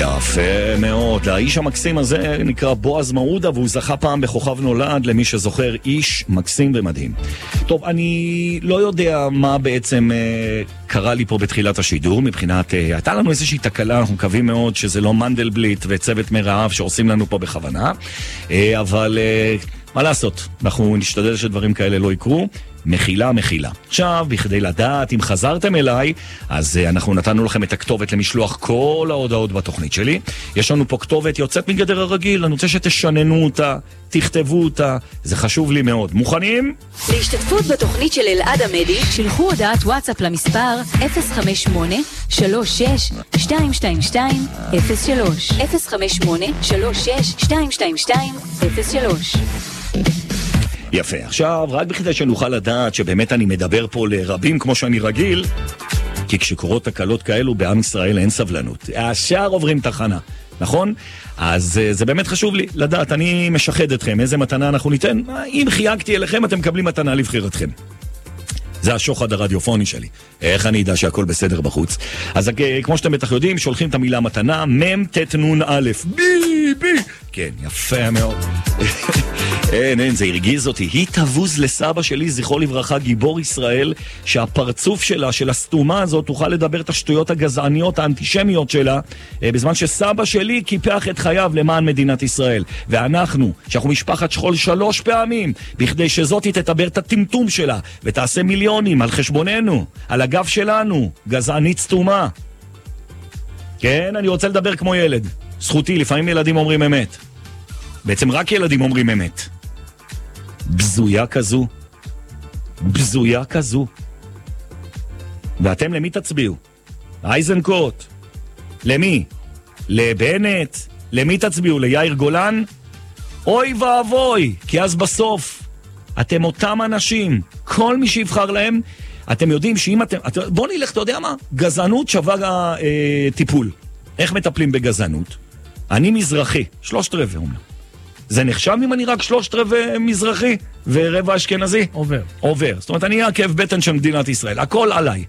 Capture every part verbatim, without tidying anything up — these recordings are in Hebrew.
יפה מאוד. האיש המקסים הזה נקרא בועז מעודה, והוא זכה פעם בכוכב נולד, למי שזוכר, איש מקסים ומדהים. טוב, אני לא יודע מה בעצם אה, קרה לי פה בתחילת השידור, מבחינת, אה, הייתה לנו איזושהי תקלה, אנחנו מקווים מאוד שזה לא מנדלבליט וצוות מרעב שעושים לנו פה בכוונה, אה, אבל אה, מה לעשות, אנחנו נשתדל שדברים כאלה לא יקרו. מחילה, מחילה. עכשיו, בכדי לדעת אם חזרתם אליי, אז uh, אנחנו נתנו לכם את הכתובת למשלוח כל ההודעות בתוכנית שלי. יש לנו פה כתובת יוצאת מגדר הרגיל, אני רוצה שתשננו אותה, תכתבו אותה, זה חשוב לי מאוד. מוכנים? להשתתפות בתוכנית של אלעד עמדי, שלחו הודעת וואטסאפ למספר אפס חמש שמונה שלוש שש שתיים שתיים שתיים אפס שלוש אפס חמש שמונה שלוש שש שתיים שתיים שתיים אפס שלוש. יפה, עכשיו רק בכדי שנוכל לדעת שבאמת אני מדבר פה לרבים כמו שאני רגיל, כי כשקורות תקלות כאלו בעם ישראל אין סבלנות, השאר עוברים תחנה, נכון? אז זה באמת חשוב לי לדעת, אני משחד אתכם, איזה מתנה אנחנו ניתן, אם חייגתי אליכם אתם מקבלים מתנה לבחירתכם. זה השוחד הרדיופוני שלי. איך אני אדע שהכל בסדר בחוץ? אז כמו שאתם בטח יודעים, שולחים את המילה מתנה, מם תת נון א', בי בי. כן, יפה מאוד. אין, אין, זה הרגיז אותי. היא תבוז לסבא שלי, זכרו לברכה, גיבור ישראל, שהפרצוף שלה, של הסתומה הזאת, תוכל לדבר את השטויות הגזעניות, האנטישמיות שלה, בזמן שסבא שלי קיפח את חייו למען מדינת ישראל. ואנחנו, שאנחנו משפחת שכול שלוש פעמים, בכדי שזאת תתבר את הטמטום שלה, ותעשה מיליונים על חשבוננו, על הגב שלנו, גזענית סתומה. כן, אני רוצה לדבר כמו ילד. זכותי, לפעמים ילדים אומרים אמת. בעצם רק ילדים אומרים אמת. בזויה כזו. בזויה כזו. ואתם למי תצביעו? אייזנקוט. למי? לבנט? למי תצביעו? ליאיר גולן? אוי ואבוי, כי אז בסוף אתם אותם אנשים, כל מי שיבחר להם, אתם יודעים שאם אתם... בוא נלך, אתה יודע מה? גזענות שווה אה, טיפול. איך מטפלים בגזענות? אני מזרחי, שלושת רבעי אומנם. זה נחשב אם אני רק שלושת רבעי מזרחי ורבע אשכנזי? עובר. עובר. זאת אומרת, אני העקב בטן של מדינת ישראל. הכל עליי.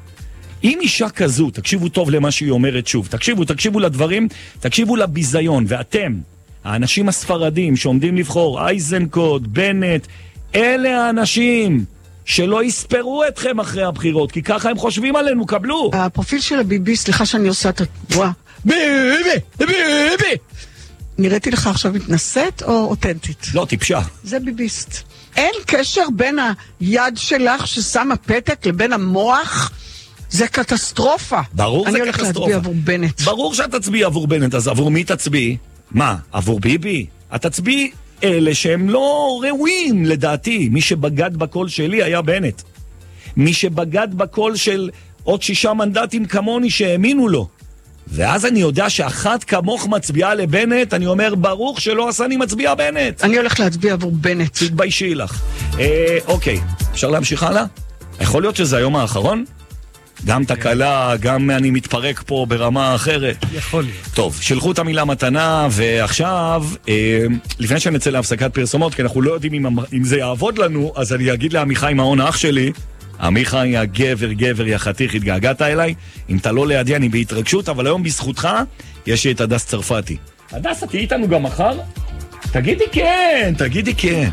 אם אישה כזו, תקשיבו טוב למה שהיא אומרת שוב. תקשיבו, תקשיבו לדברים, תקשיבו לביזיון. ואתם, האנשים הספרדים שעומדים לבחור, אייזנקוט, בנט, אלה האנשים שלא יספרו אתכם אחרי הבחירות, כי ככה הם חושבים עלינו, קבלו. הפרופיל של הביבי, סליחה שאני עושה את התבואה. ביבי, ביבי. נראיתי לך עכשיו מתנשאת או אותנטית? לא, טיפשה. זה ביביסט. אין קשר בין היד שלך ששמה פתק לבין המוח. זה קטסטרופה. ברור זה קטסטרופה. אני הולך להצביע עבור בנט. ברור שאת תצביע עבור בנט, אז עבור מי תצביע? מה? עבור ביבי? את תצביע אלה שהם לא ראויים לדעתי. מי שבגד בקול שלי היה בנט. מי שבגד בקול של עוד שישה מנדטים כמוני שהאמינו לו. ואז אני יודע שאחת כמוך מצביעה לבנט, אני אומר, ברוך שלא עשה אני מצביע בנט. אני הולך להצביע עבור בנט. תתביישי לך. אה, אוקיי, אפשר להמשיך הלאה? יכול להיות שזה היום האחרון? גם תקלה, גם אני מתפרק פה ברמה אחרת. יכול להיות. טוב, שלחו את המילה מתנה, ועכשיו, אה, לפני שנצא להפסקת פרסומות, כי אנחנו לא יודעים אם, אם זה יעבוד לנו, אז אני אגיד לעמיחי מעון האח שלי, עמיחי, הגבר, גבר, יא חתיך, התגעגעת אליי. אם אתה לא לידי, אני בהתרגשות, אבל היום בזכותך יש לי את הדס צרפתי. הדס, תהי איתנו גם מחר? תגידי כן, תגידי כן.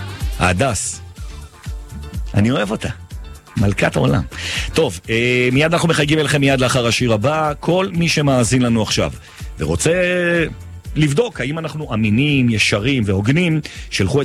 הדס, אני אוהב אותה. מלכת העולם. טוב, אה, מיד אנחנו מחייגים אליכם מיד לאחר השיר הבא. כל מי שמאזין לנו עכשיו ורוצה לבדוק האם אנחנו אמינים, ישרים והוגנים, שלחו את